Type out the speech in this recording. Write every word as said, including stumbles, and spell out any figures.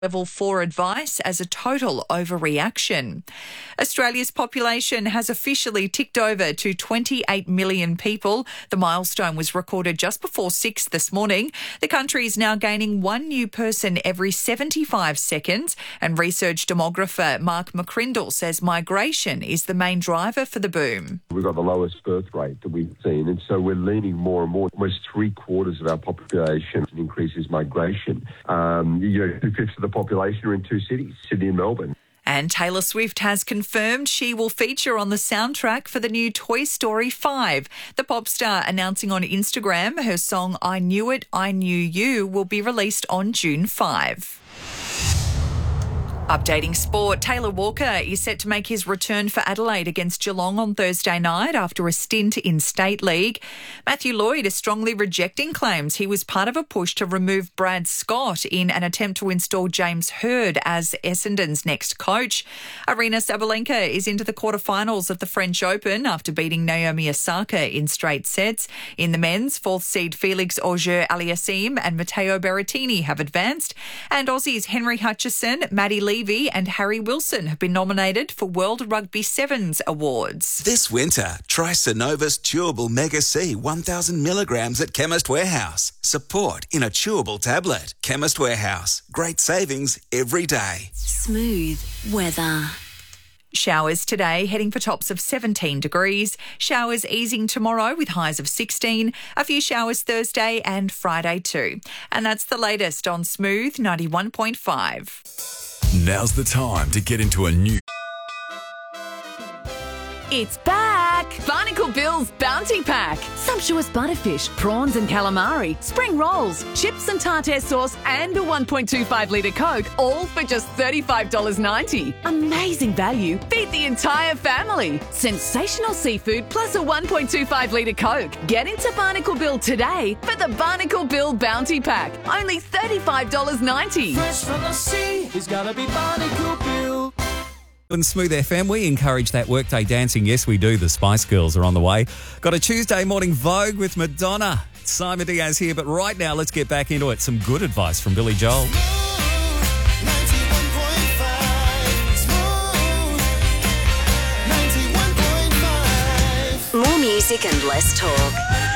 Level four advice as a total overreaction. Australia's population has officially ticked over to twenty-eight million people. The milestone was recorded just before six this morning. The country is now gaining one new person every seventy-five seconds, and research demographer Mark McCrindle says migration is the main driver for the boom. We've got the lowest birth rate that we've seen, and so we're leaning more and more. Almost three quarters of our population increases migration. Um, you know, two-fifths of the population are in two cities, Sydney and Melbourne. And Taylor Swift has confirmed she will feature on the soundtrack for the new Toy Story five. The pop star announcing on Instagram her song I Knew It, I Knew You will be released on June fifth. Updating sport, Taylor Walker is set to make his return for Adelaide against Geelong on Thursday night after a stint in State League. Matthew Lloyd is strongly rejecting claims he was part of a push to remove Brad Scott in an attempt to install James Hird as Essendon's next coach. Aryna Sabalenka is into the quarterfinals of the French Open after beating Naomi Osaka in straight sets. In the men's, fourth seed Felix Auger-Aliassime and Matteo Berrettini have advanced, and Aussies Henry Hutchison, Maddie Levy and Harry Wilson have been nominated for World Rugby Sevens awards. This winter, try Synovus Chewable Mega C one thousand milligrams at Chemist Warehouse. Support in a chewable tablet. Chemist Warehouse. Great savings every day. Smooth weather. Showers today, heading for tops of seventeen degrees. Showers easing tomorrow with highs of sixteen. A few showers Thursday and Friday too. And that's the latest on Smooth ninety-one point five. Now's the time to get into a new... It's back! Barnacle Bill's Bounty Pack. Sumptuous butterfish, prawns and calamari, spring rolls, chips and tartare sauce and a one point two five litre Coke, all for just thirty-five dollars ninety. Amazing value. Feed the entire family. Sensational seafood plus a one point two five litre Coke. Get into Barnacle Bill today for the Barnacle Bill Bounty Pack. Only thirty-five dollars ninety. Fresh from the sea, it's gotta be Barnacle Bill. On Smooth F M, we encourage that workday dancing. Yes, we do. The Spice Girls are on the way. Got a Tuesday morning Vogue with Madonna. Simon Diaz here, but right now, let's get back into it. Some good advice from Billy Joel. More music and less talk.